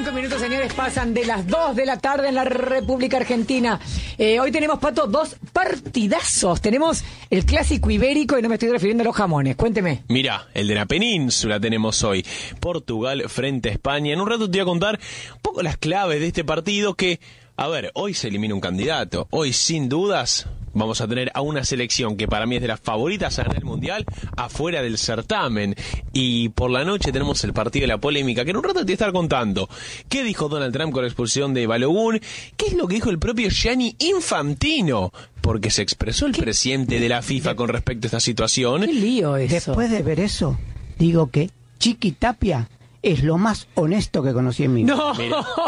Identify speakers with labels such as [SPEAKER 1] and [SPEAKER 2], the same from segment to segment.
[SPEAKER 1] 5 minutos, señores, pasan de las 2 de la tarde en la República Argentina. Hoy tenemos, Pato, 2 partidazos. Tenemos el clásico ibérico y no me estoy refiriendo a los jamones. Cuénteme.
[SPEAKER 2] Mira, el de la península tenemos hoy. Portugal frente a España. En un rato te voy a contar un poco las claves de este partido que, a ver, hoy se elimina un candidato. Hoy, sin dudas, vamos a tener a una selección que para mí es de las favoritas a ganar el Mundial, afuera del certamen. Y por la noche tenemos el partido de la polémica, que en un rato te voy a estar contando. ¿Qué dijo Donald Trump con la expulsión de Balogun? ¿Qué es lo que dijo el propio Gianni Infantino? Porque se expresó el presidente de la FIFA con respecto a esta situación.
[SPEAKER 1] ¿Qué lío eso?
[SPEAKER 3] Después de ver eso, digo que Chiqui Tapia es lo más honesto que conocí en mi vida.
[SPEAKER 1] ¡No!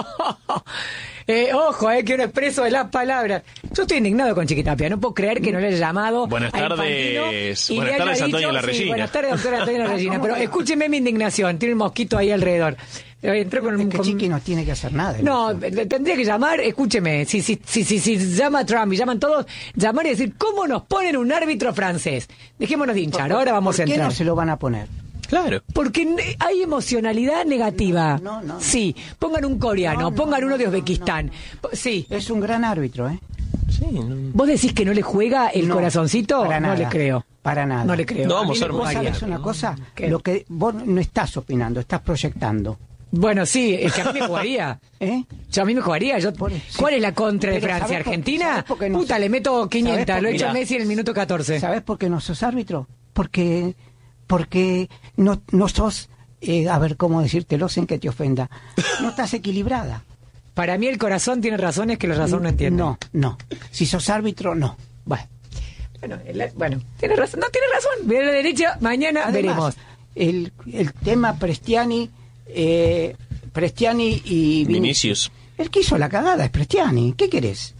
[SPEAKER 1] Ojo, que uno expreso de las palabras. Yo estoy indignado con Chiquitapia. No puedo creer que no le haya llamado.
[SPEAKER 2] Buenas tardes. Buenas tardes, Antonio Larregina.
[SPEAKER 1] Sí, buenas tardes, doctora Antonio Larregina. Pero escúcheme mi indignación. Tiene un mosquito ahí alrededor. Entró con
[SPEAKER 3] es que Chiqui no tiene que hacer nada.
[SPEAKER 1] No, tendría que llamar, escúcheme, si llama Trump y llaman todos, llamar y decir, ¿cómo nos ponen un árbitro francés? Dejémonos de hinchar, ahora vamos a entrar.
[SPEAKER 3] ¿Por qué no se lo van a poner?
[SPEAKER 2] Claro.
[SPEAKER 1] Porque hay emocionalidad negativa.
[SPEAKER 3] No.
[SPEAKER 1] Sí, pongan un coreano, pongan uno de Uzbekistán. Sí.
[SPEAKER 3] Es un gran árbitro, ¿eh?
[SPEAKER 2] Sí,
[SPEAKER 1] ¿Vos decís que no le juega el corazoncito?
[SPEAKER 3] Para nada,
[SPEAKER 1] no le creo.
[SPEAKER 3] Para nada.
[SPEAKER 1] No le creo.
[SPEAKER 2] No, vamos a
[SPEAKER 3] ¿Vos sabés una cosa? Lo que vos no estás opinando, estás proyectando.
[SPEAKER 1] Bueno, sí, es que a mí me jugaría. Yo a mí me jugaría. ¿Cuál es la contra de Francia? ¿Argentina? Puta, le meto 500, lo he hecho a Messi en el minuto 14.
[SPEAKER 3] ¿Sabés por qué no sos árbitro? Porque no sos, a ver cómo decírtelo sin que te ofenda, no estás equilibrada.
[SPEAKER 1] Para mí el corazón tiene razones que la razón no entiende.
[SPEAKER 3] No. Si sos árbitro, no.
[SPEAKER 1] Bueno, tiene razón. No tiene razón. Viene a la derecha, mañana
[SPEAKER 3] además, veremos. El tema Prestiani y
[SPEAKER 2] Vinicius.
[SPEAKER 3] El que hizo la cagada es Prestiani. ¿Qué querés?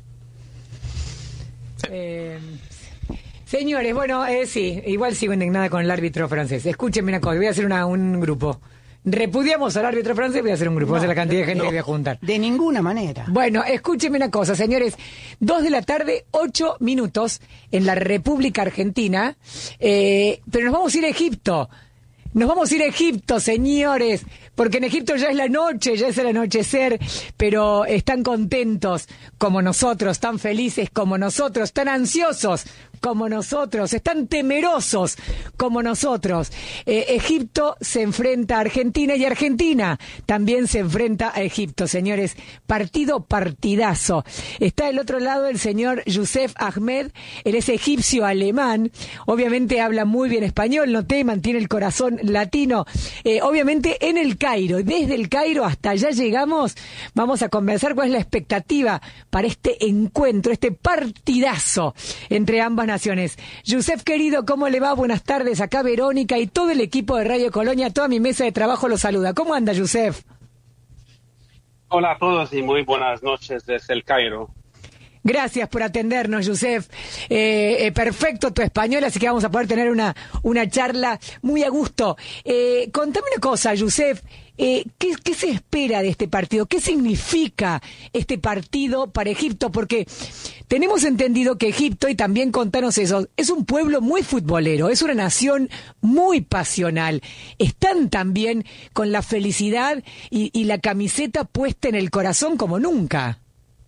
[SPEAKER 1] Señores, bueno, sí, igual sigo indignada con el árbitro francés. Escúchenme una cosa, voy a hacer un grupo. Repudiamos al árbitro francés, voy a hacer un grupo, esa es la cantidad de gente que voy a juntar.
[SPEAKER 3] De ninguna manera.
[SPEAKER 1] Bueno, escúchenme una cosa, señores. 2 de la tarde, 8 minutos en la República Argentina, pero nos vamos a ir a Egipto. Nos vamos a ir a Egipto, señores, porque en Egipto ya es la noche, ya es el anochecer, pero están contentos como nosotros, tan felices como nosotros, tan ansiosos como nosotros, están temerosos como nosotros. Egipto se enfrenta a Argentina y Argentina también se enfrenta a Egipto, señores. Partidazo. Está del otro lado el señor Youssef Ahmed, él es egipcio alemán, obviamente habla muy bien español, no teman, tiene el corazón latino, obviamente en el Cairo, desde el Cairo hasta allá llegamos, vamos a conversar cuál es la expectativa para este encuentro, este partidazo entre ambas naciones. Youssef, querido, ¿cómo le va? Buenas tardes, acá Verónica y todo el equipo de Radio Colonia, toda mi mesa de trabajo lo saluda. ¿Cómo anda, Youssef?
[SPEAKER 4] Hola a todos y muy buenas noches desde el Cairo.
[SPEAKER 1] Gracias por atendernos, Youssef. Perfecto tu español, así que vamos a poder tener una charla muy a gusto. Contame una cosa, Youssef. ¿Qué se espera de este partido? ¿Qué significa este partido para Egipto? Porque tenemos entendido que Egipto, y también contanos eso, es un pueblo muy futbolero, es una nación muy pasional. Están también con la felicidad y la camiseta puesta en el corazón como nunca.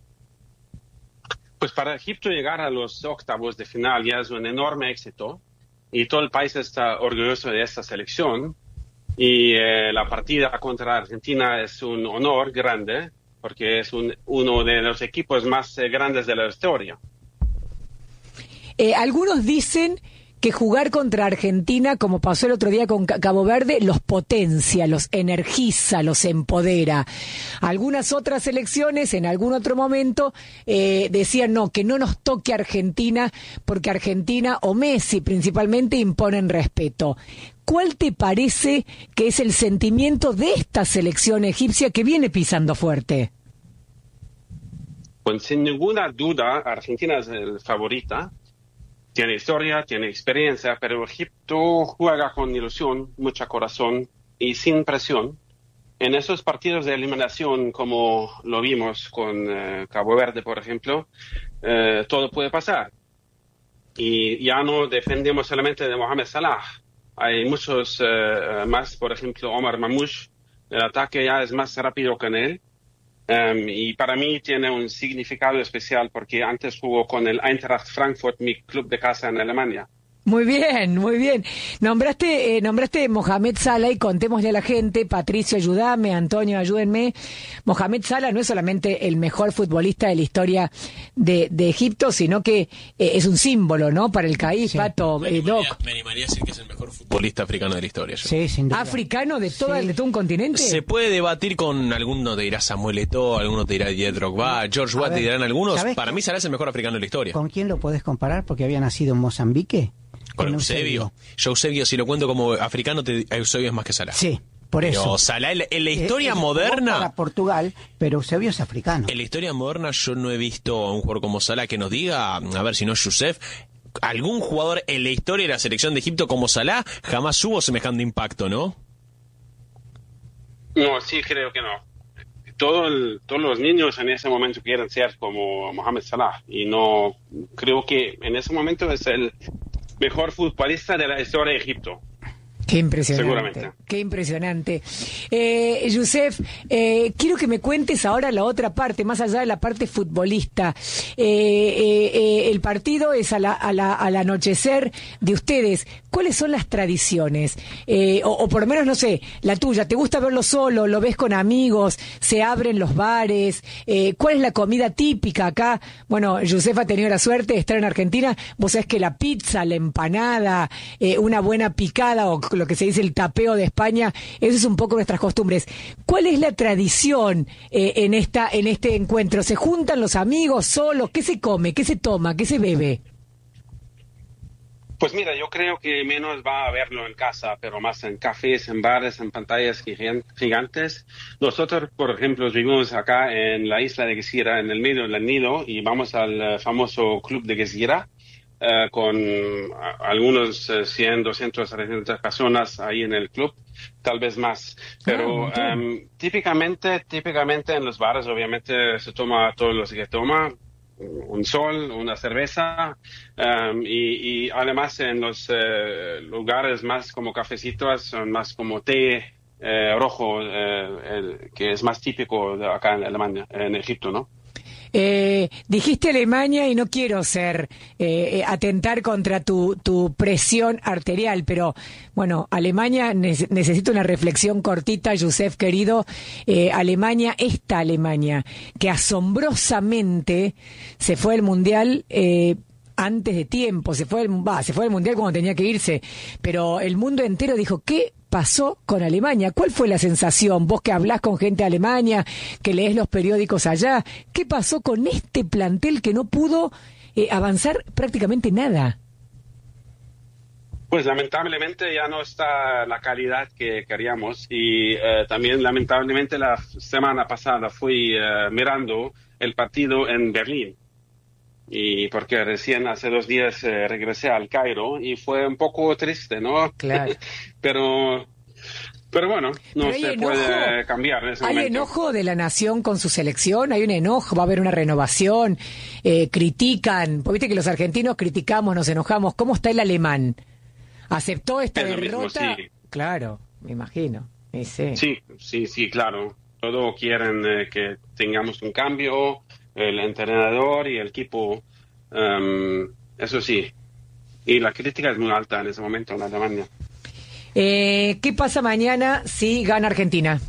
[SPEAKER 4] Pues para Egipto llegar a los octavos de final ya es un enorme éxito y todo el país está orgulloso de esta selección y la partida contra Argentina es un honor grande porque es uno de los equipos más grandes de la historia.
[SPEAKER 1] Algunos dicen que jugar contra Argentina, como pasó el otro día con Cabo Verde, los potencia, los energiza, los empodera. Algunas otras selecciones, en algún otro momento, decían que no nos toque Argentina, porque Argentina, o Messi principalmente, imponen respeto. ¿Cuál te parece que es el sentimiento de esta selección egipcia que viene pisando fuerte?
[SPEAKER 4] Pues sin ninguna duda, Argentina es el favorita. Tiene historia, tiene experiencia, pero Egipto juega con ilusión, mucho corazón y sin presión. En esos partidos de eliminación, como lo vimos con Cabo Verde, por ejemplo, todo puede pasar. Y ya no dependemos solamente de Mohamed Salah. Hay muchos más, por ejemplo, Omar Mamouche, El ataque ya es más rápido que él. Y para mí tiene un significado especial porque antes jugó con el Eintracht Frankfurt, mi club de casa en Alemania.
[SPEAKER 1] Muy bien, muy bien. Nombraste Mohamed Salah y contémosle a la gente, Patricio, ayúdame, Antonio, ayúdenme. Mohamed Salah no es solamente el mejor futbolista de la historia de Egipto, sino que es un símbolo, ¿no? Para el CAI, sí. Pato, Doc.
[SPEAKER 2] Me animaría a decir que es el mejor futbolista africano de la historia. Yo.
[SPEAKER 3] Sí, sin duda.
[SPEAKER 1] ¿Africano de todo un continente?
[SPEAKER 2] Se puede debatir con alguno te dirá Samuel Eto'o, alguno te dirá Didier Drogba, George Watt, te dirán algunos. Para mí Salah es el mejor africano de la historia.
[SPEAKER 3] ¿Con quién lo podés comparar? Porque había nacido en Mozambique.
[SPEAKER 2] Con Eusebio. Yo Eusebio, si lo cuento como africano, Eusebio es más que Salah.
[SPEAKER 3] Sí, por eso.
[SPEAKER 2] Pero Salah, en la historia moderna...
[SPEAKER 3] Para Portugal, pero Eusebio es africano.
[SPEAKER 2] En la historia moderna yo no he visto a un jugador como Salah que nos diga, a ver si no es Youssef, algún jugador en la historia de la selección de Egipto como Salah, jamás hubo semejante impacto, ¿no?
[SPEAKER 4] No, sí, creo que no. Todos los niños en ese momento quieren ser como Mohamed Salah. Y no creo que en ese momento es el mejor futbolista de la historia de Egipto.
[SPEAKER 1] Qué impresionante.
[SPEAKER 4] Seguramente.
[SPEAKER 1] Qué impresionante. Youssef, quiero que me cuentes ahora la otra parte, más allá de la parte futbolista. El partido es al anochecer de ustedes. ¿Cuáles son las tradiciones? O por lo menos, no sé, la tuya. ¿Te gusta verlo solo? ¿Lo ves con amigos? ¿Se abren los bares? ¿Cuál es la comida típica acá? Bueno, Youssef ha tenido la suerte de estar en Argentina. Vos sabés que la pizza, la empanada, una buena picada o lo que se dice el tapeo de España, eso es un poco nuestras costumbres. ¿Cuál es la tradición en este encuentro? ¿Se juntan los amigos solos? ¿Qué se come? ¿Qué se toma? ¿Qué se bebe?
[SPEAKER 4] Pues mira, yo creo que menos va a verlo en casa, pero más en cafés, en bares, en pantallas gigantes. Nosotros, por ejemplo, vivimos acá en la isla de Gezira, en el medio del Nilo, y vamos al famoso club de Gezira, con algunos 100, 200, 300 personas ahí en el club, tal vez más. Pero típicamente en los bares obviamente se toma todo lo que se toma, un sol, una cerveza, y además en los lugares más como cafecitos, son más como té rojo, que es más típico de acá en Alemania, en Egipto, ¿no?
[SPEAKER 1] Dijiste Alemania y no quiero atentar contra tu presión arterial, pero bueno, Alemania necesita una reflexión cortita, Youssef querido. Alemania, esta Alemania, que asombrosamente se fue al Mundial antes de tiempo, se fue al Mundial cuando tenía que irse, pero el mundo entero dijo, ¿qué pasó con Alemania? ¿Cuál fue la sensación? Vos que hablás con gente de Alemania, que lees los periódicos allá, ¿qué pasó con este plantel que no pudo avanzar prácticamente nada?
[SPEAKER 4] Pues lamentablemente ya no está la calidad que queríamos y también lamentablemente la semana pasada fui mirando el partido en Berlín. Y porque recién hace 2 días regresé al Cairo y fue un poco triste, ¿no?
[SPEAKER 1] Claro.
[SPEAKER 4] Pero bueno, no se puede cambiar en ese momento.
[SPEAKER 1] ¿Hay enojo de la nación con su selección? ¿Hay un enojo? ¿Va a haber una renovación? ¿Critican? Porque viste que los argentinos criticamos, nos enojamos. ¿Cómo está el alemán? ¿Aceptó esta derrota?
[SPEAKER 4] Mismo, sí.
[SPEAKER 1] Claro, me imagino.
[SPEAKER 4] Sí, claro. Todos quieren que tengamos un cambio, el entrenador y el equipo, eso sí. Y la crítica es muy alta en ese momento en Alemania.
[SPEAKER 1] ¿Qué pasa mañana si gana Argentina?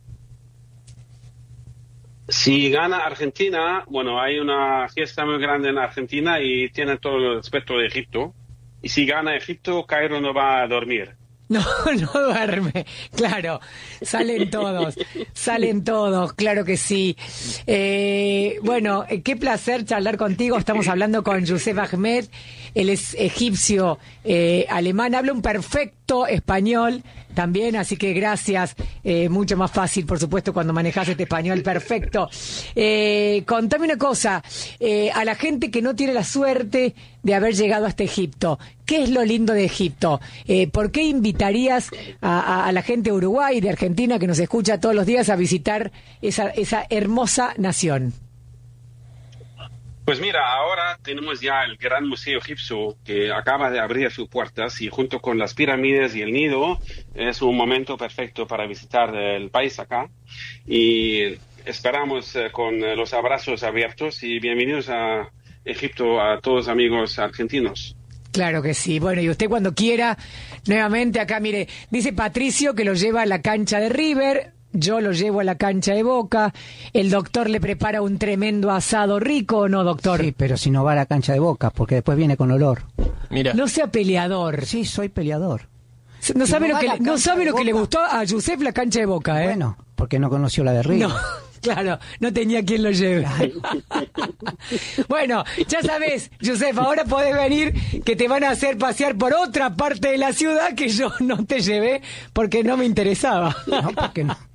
[SPEAKER 4] Si gana Argentina, bueno, hay una fiesta muy grande en Argentina y tienen todo el respeto de Egipto. Y si gana Egipto, Cairo no va a dormir.
[SPEAKER 1] No duerme, claro, salen todos, claro que sí. Bueno, qué placer charlar contigo, estamos hablando con Youssef Ahmed, él es egipcio, alemán, habla un perfecto español también, así que gracias, mucho más fácil, por supuesto, cuando manejas este español perfecto. Contame una cosa, a la gente que no tiene la suerte de haber llegado hasta Egipto, ¿qué es lo lindo de Egipto? ¿Por qué invitarías a la gente de Uruguay y de Argentina que nos escucha todos los días a visitar esa hermosa nación?
[SPEAKER 4] Pues mira, ahora tenemos ya el Gran Museo Egipcio que acaba de abrir sus puertas y junto con las pirámides y el Nido es un momento perfecto para visitar el país acá y esperamos con los abrazos abiertos y bienvenidos a Egipto a todos amigos argentinos.
[SPEAKER 1] Claro que sí. Bueno, y usted cuando quiera, nuevamente acá, mire, dice Patricio que lo lleva a la cancha de River. Yo lo llevo a la cancha de Boca. El doctor le prepara un tremendo asado rico, ¿o no, doctor?
[SPEAKER 3] Sí, pero si no va a la cancha de Boca, porque después viene con olor.
[SPEAKER 2] Mira.
[SPEAKER 1] No sea peleador.
[SPEAKER 3] Sí, soy peleador.
[SPEAKER 1] No sabe
[SPEAKER 3] no
[SPEAKER 1] lo
[SPEAKER 3] va
[SPEAKER 1] que,
[SPEAKER 3] a la
[SPEAKER 1] no
[SPEAKER 3] cancha
[SPEAKER 1] sabe
[SPEAKER 3] de
[SPEAKER 1] lo que le
[SPEAKER 3] Boca.
[SPEAKER 1] gustó a Yusef la cancha de Boca, ¿eh?
[SPEAKER 3] Bueno, porque no conoció la de River.
[SPEAKER 1] No, claro, no tenía quien lo lleve. Bueno, ya sabes, Yusef, ahora podés venir, que te van a hacer pasear por otra parte de la ciudad que yo no te llevé porque no me interesaba.
[SPEAKER 3] No, porque no.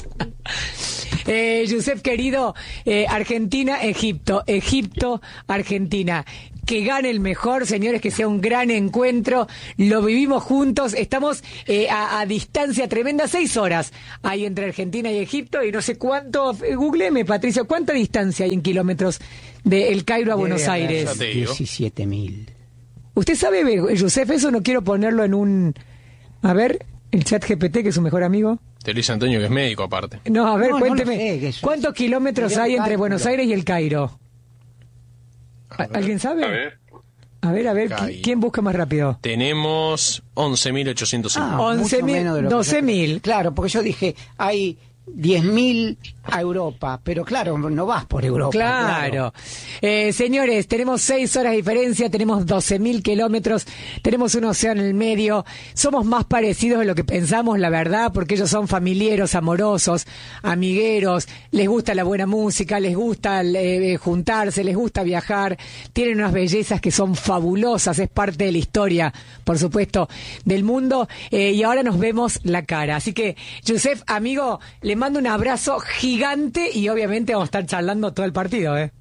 [SPEAKER 1] Yusef, querido, Argentina, Egipto, Egipto, Argentina. Que gane el mejor, señores, que sea un gran encuentro. Lo vivimos juntos. Estamos a distancia tremenda, 6 horas hay entre Argentina y Egipto. Y no sé cuánto, googleeme, Patricio, ¿cuánta distancia hay en kilómetros de El Cairo a Buenos Aires?
[SPEAKER 2] Ya te digo.
[SPEAKER 3] 17.000.
[SPEAKER 1] ¿Usted sabe, Yusef, eso no quiero ponerlo en un... A ver, el chat GPT, que es su mejor amigo.
[SPEAKER 2] De Luis Antonio, que es médico aparte.
[SPEAKER 1] No, a ver,
[SPEAKER 3] No, no
[SPEAKER 1] cuénteme,
[SPEAKER 3] lo sé, que eso
[SPEAKER 1] ¿cuántos
[SPEAKER 3] es-
[SPEAKER 1] kilómetros
[SPEAKER 3] sería
[SPEAKER 1] hay
[SPEAKER 3] un
[SPEAKER 1] entre
[SPEAKER 3] cálculo.
[SPEAKER 1] Buenos Aires y El Cairo? ¿Alguien sabe?
[SPEAKER 4] A ver.
[SPEAKER 1] A ver,
[SPEAKER 2] Cairo.
[SPEAKER 1] ¿quién busca más rápido?
[SPEAKER 2] Tenemos 11.805.
[SPEAKER 3] Ah,
[SPEAKER 1] 11.000,
[SPEAKER 3] mucho menos de lo que
[SPEAKER 1] 12.000.
[SPEAKER 3] Claro, porque yo dije, hay 10.000 a Europa, pero claro, no vas por Europa.
[SPEAKER 1] Claro. Señores, tenemos 6 horas de diferencia, tenemos 12.000 kilómetros, tenemos un océano en el medio, somos más parecidos de lo que pensamos, la verdad, porque ellos son familiares, amorosos, amigueros, les gusta la buena música, les gusta juntarse, les gusta viajar, tienen unas bellezas que son fabulosas, es parte de la historia, por supuesto, del mundo, y ahora nos vemos la cara. Así que, Yusef, amigo, le mando un abrazo gigante y obviamente vamos a estar charlando todo el partido, ¿eh?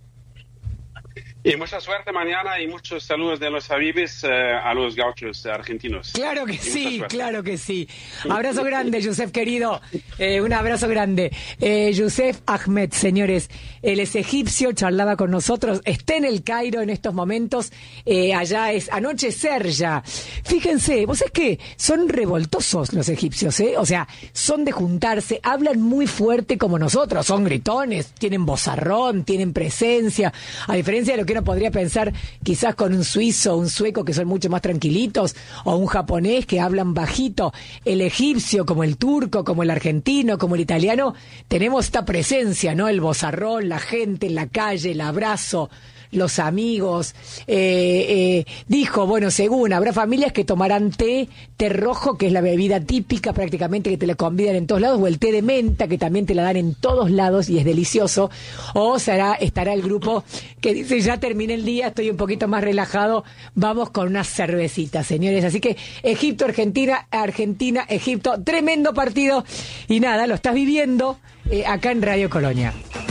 [SPEAKER 4] Y mucha suerte mañana y muchos saludos de los Habibis a los gauchos argentinos.
[SPEAKER 1] Claro que
[SPEAKER 4] Y mucha
[SPEAKER 1] sí,
[SPEAKER 4] suerte.
[SPEAKER 1] claro que sí. Abrazo grande, Yusef, querido. Un abrazo grande. Yusef Ahmed, señores, él es egipcio, charlaba con nosotros, está en el Cairo en estos momentos, allá es anochecer ya. Fíjense, vos es que son revoltosos los egipcios, ¿eh? O sea, son de juntarse, hablan muy fuerte como nosotros, son gritones, tienen vozarrón, tienen presencia, a diferencia de lo que uno podría pensar quizás con un suizo o un sueco que son mucho más tranquilitos, o un japonés que hablan bajito. El egipcio, como el turco, como el argentino, como el italiano, tenemos esta presencia, ¿no? El vozarrón, la gente en la calle, el abrazo, los amigos. Dijo, bueno, según, habrá familias que tomarán té rojo, que es la bebida típica prácticamente que te la convidan en todos lados, o el té de menta, que también te la dan en todos lados y es delicioso, o estará el grupo que dice, ya terminé el día, estoy un poquito más relajado, vamos con unas cervecitas, señores. Así que Egipto, Argentina, Argentina, Egipto, tremendo partido, y nada, lo estás viviendo acá en Radio Colonia.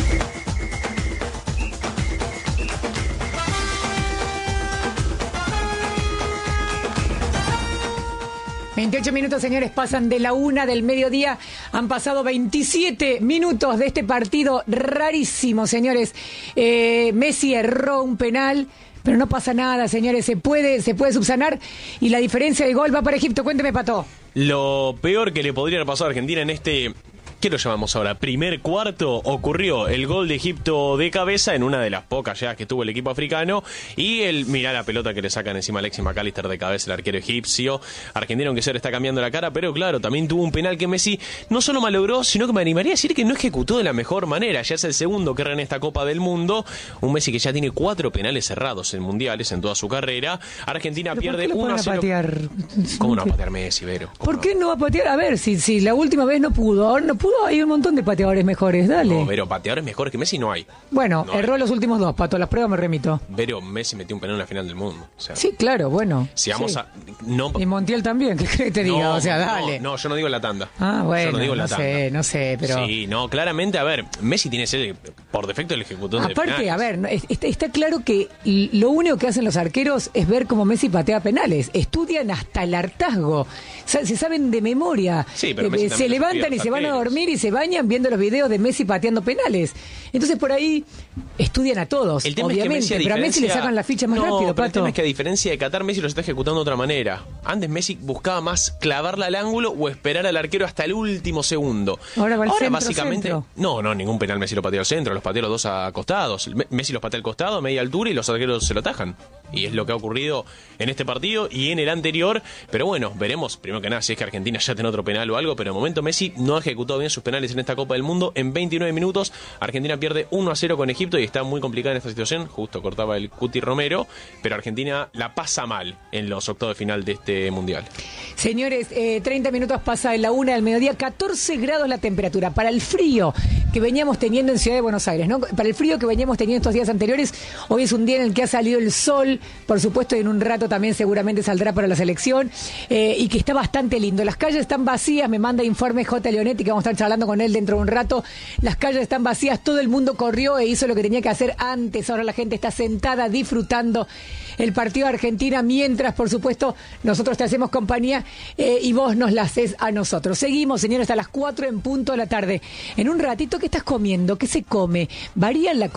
[SPEAKER 1] 28 minutos, señores, pasan de la 1 del mediodía. Han pasado 27 minutos de este partido rarísimo, señores. Messi erró un penal, pero no pasa nada, señores. Se puede subsanar y la diferencia de gol va para Egipto. Cuénteme, Pato.
[SPEAKER 2] Lo peor que le podría haber pasado a Argentina en este... ¿Qué lo llamamos ahora? Primer cuarto, ocurrió el gol de Egipto de cabeza en una de las pocas llegadas que tuvo el equipo africano, y mirá la pelota que le sacan encima a Alexis McAllister de cabeza, el arquero egipcio. Argentina, aunque se le está cambiando la cara, pero claro, también tuvo un penal que Messi no solo malogró, sino que me animaría a decir que no ejecutó de la mejor manera. Ya es el segundo que erra en esta Copa del Mundo, un Messi que ya tiene 4 penales cerrados en mundiales en toda su carrera. Argentina
[SPEAKER 1] ¿Pero
[SPEAKER 2] pierde
[SPEAKER 1] por qué lo ponen a
[SPEAKER 2] 1-0.
[SPEAKER 1] patear?
[SPEAKER 2] ¿Cómo no va a patear Messi, Vero?
[SPEAKER 1] ¿Por qué no va a patear? A ver, si la última vez no pudo, ahora no pudo, hay un montón de pateadores mejores, dale.
[SPEAKER 2] No, Vero, pateadores mejores que Messi no hay.
[SPEAKER 1] Bueno,
[SPEAKER 2] No,
[SPEAKER 1] erró los últimos 2, Pato, las pruebas me remito.
[SPEAKER 2] Vero, Messi metió un penal en la final del mundo. O sea,
[SPEAKER 1] Sí, claro, bueno.
[SPEAKER 2] si vamos
[SPEAKER 1] sí.
[SPEAKER 2] a... No,
[SPEAKER 1] Y Montiel también, ¿qué crees que te diga?
[SPEAKER 2] no,
[SPEAKER 1] O sea, dale.
[SPEAKER 2] No, yo no digo la tanda.
[SPEAKER 1] Ah, bueno,
[SPEAKER 2] Yo no digo la tanda.
[SPEAKER 1] no sé, pero...
[SPEAKER 2] Sí, no, claramente, a ver, Messi tiene que ser, por defecto, el ejecutor de
[SPEAKER 1] Aparte,
[SPEAKER 2] penales.
[SPEAKER 1] a ver, está claro que lo único que hacen los arqueros es ver cómo Messi patea penales. Estudian hasta el hartazgo. Se saben de memoria.
[SPEAKER 2] Sí, pero Messi
[SPEAKER 1] se
[SPEAKER 2] también
[SPEAKER 1] levantan
[SPEAKER 2] estudia
[SPEAKER 1] y se van a
[SPEAKER 2] arqueros.
[SPEAKER 1] dormir y se bañan viendo los videos de Messi pateando penales. Entonces, por ahí, estudian a todos,
[SPEAKER 2] El tema
[SPEAKER 1] obviamente,
[SPEAKER 2] es que
[SPEAKER 1] pero a Messi le sacan la ficha más rápido,
[SPEAKER 2] pero
[SPEAKER 1] Pato.
[SPEAKER 2] el tema es que a diferencia de Qatar, Messi lo está ejecutando de otra manera. Antes Messi buscaba más clavarla al ángulo o esperar al arquero hasta el último segundo.
[SPEAKER 1] Ahora va al centro,
[SPEAKER 2] básicamente,
[SPEAKER 1] centro.
[SPEAKER 2] No, ningún penal Messi lo pateó al centro, los pateó los dos a costados. Messi los patea al costado, a media altura, y los arqueros se lo atajan. Y es lo que ha ocurrido en este partido y en el anterior. Pero bueno, veremos, primero que nada, si es que Argentina ya tiene otro penal o algo. Pero de momento Messi no ha ejecutado bien sus penales en esta Copa del Mundo. En 29 minutos, Argentina pierde 1-0 con Egipto y está muy complicada en esta situación. Justo cortaba el Cuti Romero. Pero Argentina la pasa mal en los octavos de final de este Mundial.
[SPEAKER 1] Señores, 30 minutos pasa de la 1 del mediodía, 14 grados la temperatura. Para el frío que veníamos teniendo en Ciudad de Buenos Aires, ¿no? Para el frío que veníamos teniendo estos días anteriores, hoy es un día en el que ha salido el sol, por supuesto, y en un rato también seguramente saldrá para la selección, y que está bastante lindo. Las calles están vacías, me manda informe J. Leonetti, que vamos a estar charlando con él dentro de un rato. Las calles están vacías, todo el mundo corrió e hizo lo que tenía que hacer antes. Ahora la gente está sentada disfrutando el partido de Argentina, mientras, por supuesto, nosotros te hacemos compañía y vos nos la haces a nosotros. Seguimos, señores, hasta las 4 en punto de la tarde. En un ratito, ¿qué estás comiendo? ¿Qué se come? ¿Varían la